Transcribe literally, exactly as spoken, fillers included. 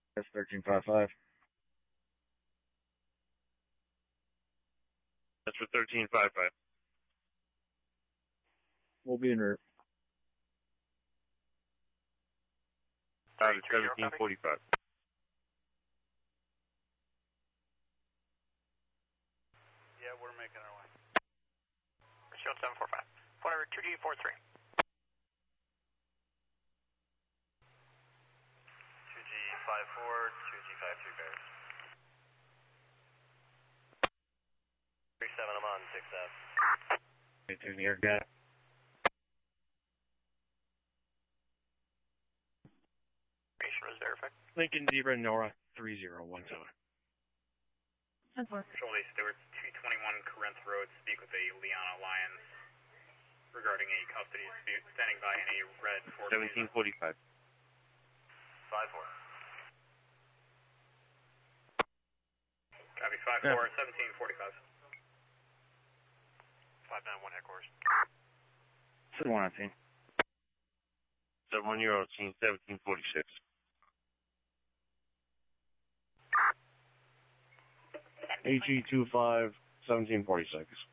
That's thirteen five five. That's for thirteen five five. We'll be in route. Out at seventeen forty-five. Yeah, we're making our way. Shield seven four five. Whatever, two G four three. two G five four, two G five three bears. three seven, I'm on six F. Into the air gap. Was verified. Lincoln Zebra Nora three zero one seven. Control Lee Stewart, two twenty-one Corinth Road, speak with a Liana Lyons regarding a custody dispute, standing by in a red Ford. seventeen forty-five. five four. Copy, five four, yeah. seventeen forty-five. five nine one headquarters. seven one nineteen. seven one zero, seventeen forty-six. A G two five, seventeen forty-six.